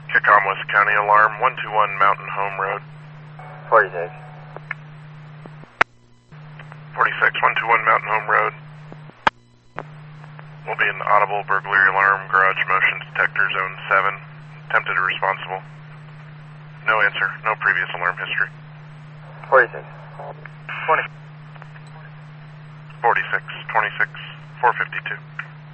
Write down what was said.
Kickom West County Alarm, 121 Mountain Home Road. 46. 46, 121 Mountain Home Road. Will be an audible burglary alarm, garage motion detector, zone 7. Attempted responsible. No answer, no previous alarm history. 46. 46, 26, 452.